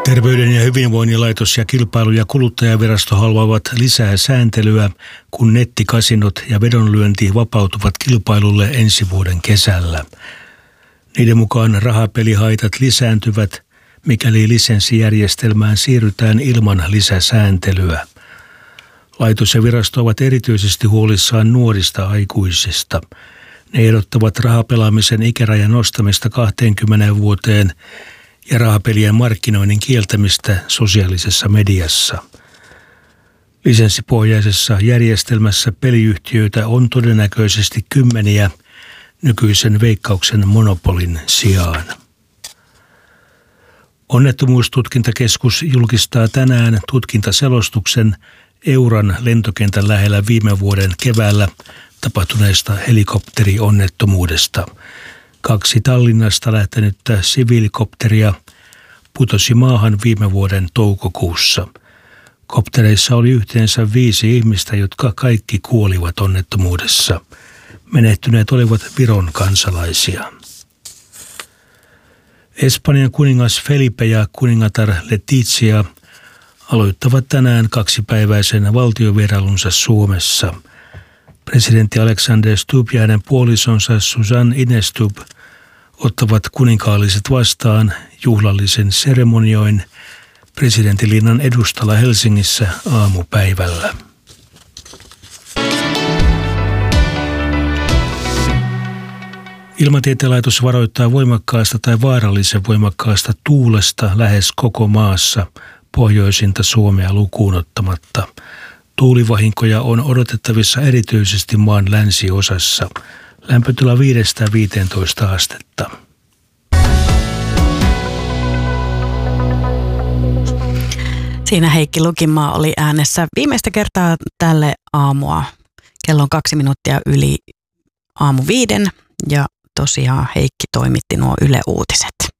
Terveyden ja hyvinvoinnin laitos ja kilpailu- ja kuluttajavirasto haluavat lisää sääntelyä, kun nettikasinot ja vedonlyönti vapautuvat kilpailulle ensi vuoden kesällä. Niiden mukaan rahapelihaitat lisääntyvät, mikäli lisenssijärjestelmään siirrytään ilman lisäsääntelyä. Laitos ja virasto ovat erityisesti huolissaan nuorista aikuisista. Ne ehdottavat rahapelaamisen ikärajan nostamista 20 vuoteen ja rahapelien markkinoinnin kieltämistä sosiaalisessa mediassa. Lisenssipohjaisessa järjestelmässä peliyhtiöitä on todennäköisesti kymmeniä nykyisen Veikkauksen monopolin sijaan. Onnettomuustutkintakeskus julkistaa tänään tutkintaselostuksen Euran lentokentän lähellä viime vuoden keväällä tapahtuneesta helikopterionnettomuudesta. 2 Tallinnasta lähtenyttä siviilikopteria putosi maahan viime vuoden toukokuussa. Koptereissa oli yhteensä 5 ihmistä, jotka kaikki kuolivat onnettomuudessa. Menehtyneet olivat Viron kansalaisia. Espanjan kuningas Felipe ja kuningatar Letizia aloittavat tänään 2-päiväisen valtiovierailunsa Suomessa. Presidentti Alexander Stubb ja hänen puolisonsa Susanne Ines Stubb ottavat kuninkaalliset vastaan juhlallisen seremonioin presidentinlinnan edustalla Helsingissä aamupäivällä. Ilmatieteen laitos varoittaa voimakkaasta tai vaarallisen voimakkaasta tuulesta lähes koko maassa, pohjoisinta Suomea lukuun ottamatta. Tuulivahinkoja on odotettavissa erityisesti maan länsiosassa. Lämpötila 5–15 astetta. Siinä Heikki Lukinmaa oli äänessä viimeistä kertaa tälle aamua. Kello on 2 minuuttia yli aamu 5 ja tosiaan Heikki toimitti nuo Yle Uutiset.